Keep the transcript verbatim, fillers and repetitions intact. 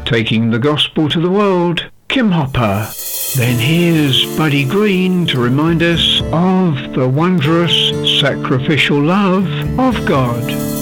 taking the gospel to the world, Kim Hopper. Then here's Buddy Green to remind us of the wondrous sacrificial love of God.